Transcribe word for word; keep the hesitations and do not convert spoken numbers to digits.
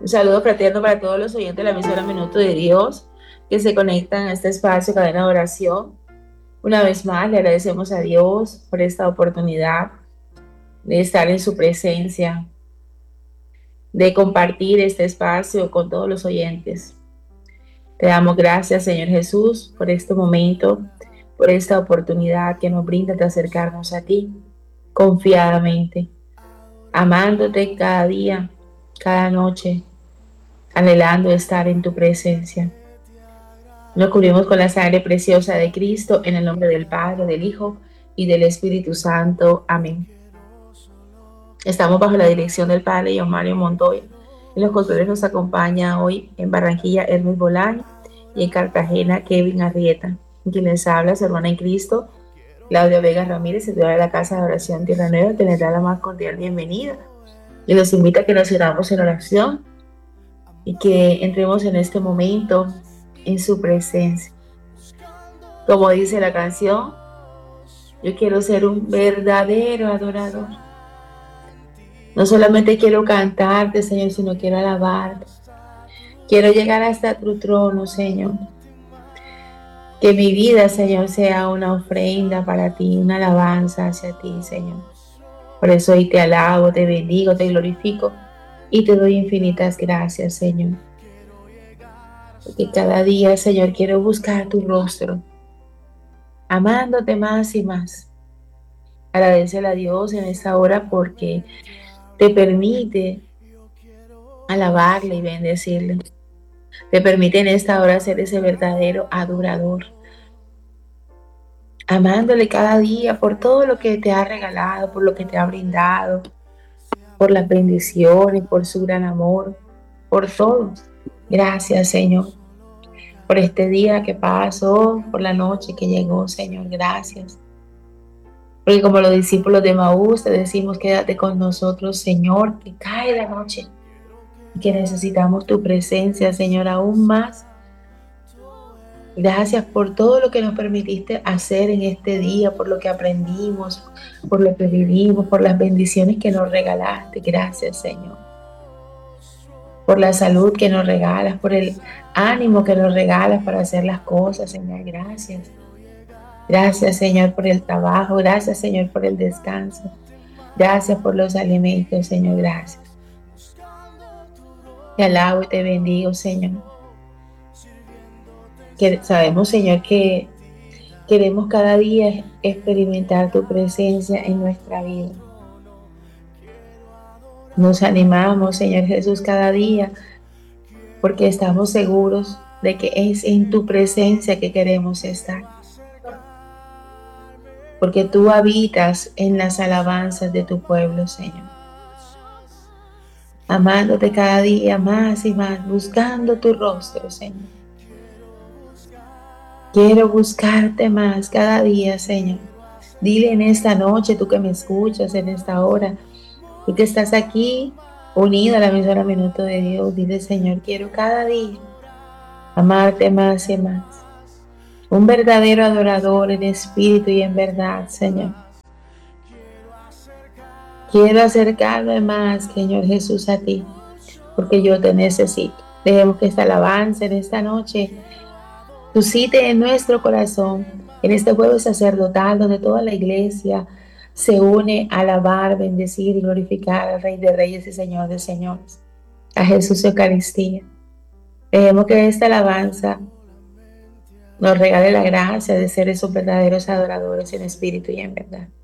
Un saludo fraterno para todos los oyentes de la emisora Minuto de Dios que se conectan a este espacio Cadena de Oración. Una vez más, le agradecemos a Dios por esta oportunidad de estar en su presencia, de compartir este espacio con todos los oyentes. Te damos gracias, Señor Jesús, por este momento, por esta oportunidad que nos brinda de acercarnos a ti confiadamente, amándote cada día, cada noche, anhelando estar en tu presencia. Nos cubrimos con la sangre preciosa de Cristo en el nombre del Padre, del Hijo y del Espíritu Santo. Amén. Estamos bajo la dirección del Padre John Mario Montoya. En los controles nos acompaña hoy en Barranquilla Hermes Bolaño y en Cartagena Kevin Arrieta. Quien les habla, su hermana en Cristo, Claudia Vega Ramírez, servidora de la Casa de Oración Tierra Nueva, que les da la más cordial bienvenida y los invita a que nos unamos en oración y que entremos en este momento en su presencia. Como dice la canción, yo quiero ser un verdadero adorador. No solamente quiero cantarte, Señor, sino quiero alabarte. Quiero llegar hasta tu trono, Señor. Que mi vida, Señor, sea una ofrenda para ti, una alabanza hacia ti, Señor. Por eso hoy te alabo, te bendigo, te glorifico y te doy infinitas gracias, Señor. Porque cada día, Señor, quiero buscar tu rostro, amándote más y más. Agradecele a Dios en esta hora porque te permite alabarle y bendecirle. Te permite en esta hora ser ese verdadero adorador, amándole cada día por todo lo que te ha regalado, por lo que te ha brindado, por las bendiciones, por su gran amor, por todo. Gracias, Señor, por este día que pasó, por la noche que llegó, Señor, gracias. Porque como los discípulos de Maús te decimos, quédate con nosotros, Señor, que cae la noche y que necesitamos tu presencia, Señor, aún más. Gracias por todo lo que nos permitiste hacer en este día, por lo que aprendimos, por lo que vivimos, por las bendiciones que nos regalaste. Gracias, Señor. Por la salud que nos regalas, por el ánimo que nos regalas para hacer las cosas, Señor. Gracias. Gracias, Señor, por el trabajo. Gracias, Señor, por el descanso. Gracias por los alimentos, Señor. Gracias. Te alabo y te bendigo, Señor. Que sabemos, Señor, que queremos cada día experimentar tu presencia en nuestra vida. Nos animamos, Señor Jesús, cada día porque estamos seguros de que es en tu presencia que queremos estar. Porque tú habitas en las alabanzas de tu pueblo, Señor. Amándote cada día más y más, buscando tu rostro, Señor. Quiero buscarte más cada día, Señor. Dile en esta noche, tú que me escuchas en esta hora, tú que estás aquí unido a la emisora Minuto de Dios, dile, Señor, quiero cada día amarte más y más. Un verdadero adorador en espíritu y en verdad, Señor. Quiero acercarme más, Señor Jesús, a ti, porque yo te necesito. Dejemos que esta alabanza en esta noche suscite en nuestro corazón, en este jueves sacerdotal, donde toda la iglesia se une a alabar, bendecir y glorificar al Rey de Reyes y Señor de Señores, a Jesús Eucaristía. Dejemos que esta alabanza nos regale la gracia de ser esos verdaderos adoradores en espíritu y en verdad.